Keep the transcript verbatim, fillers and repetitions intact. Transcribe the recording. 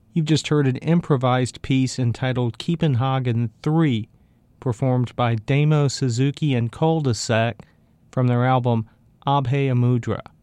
You've just heard an improvised piece entitled Kiepenhagen three, performed by Damo Suzuki and Cul-de-sac from their album Abhe Amudra.